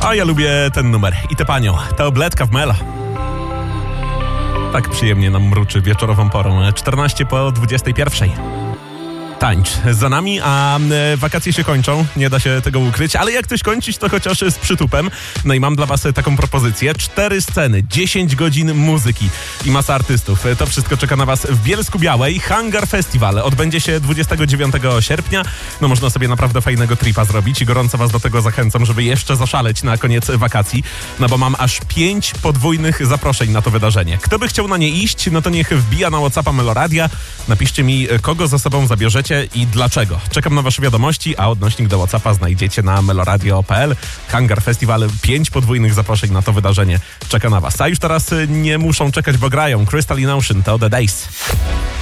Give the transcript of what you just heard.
A ja lubię ten numer. I tę panią. Ta obletka w Melo. Tak przyjemnie nam mruczy wieczorową porą. 14 po 21. Tańcz za nami, a wakacje się kończą, nie da się tego ukryć, ale jak coś kończyć, to chociaż z przytupem. No i mam dla was taką propozycję. 4 sceny, 10 godzin muzyki i masa artystów. To wszystko czeka na was w Bielsku-Białej. Hangar Festival odbędzie się 29 sierpnia. No można sobie naprawdę fajnego tripa zrobić i gorąco was do tego zachęcam, żeby jeszcze zaszaleć na koniec wakacji, no bo mam aż 5 podwójnych zaproszeń na to wydarzenie. Kto by chciał na nie iść, no to niech wbija na WhatsAppa Meloradia. Napiszcie mi, kogo ze sobą zabierzecie i dlaczego. Czekam na wasze wiadomości, a odnośnik do WhatsAppa znajdziecie na meloradio.pl. Hangar Festival, 5 podwójnych zaproszeń na to wydarzenie czeka na was. A już teraz nie muszą czekać, bo grają. Crystal in Ocean to The Days.